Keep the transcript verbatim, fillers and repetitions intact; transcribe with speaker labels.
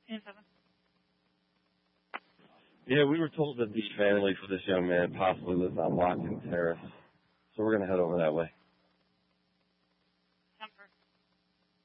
Speaker 1: ten seven.
Speaker 2: Yeah, we were told that the family for this young man possibly lives on Watkins Terrace, so we're going to head over that way.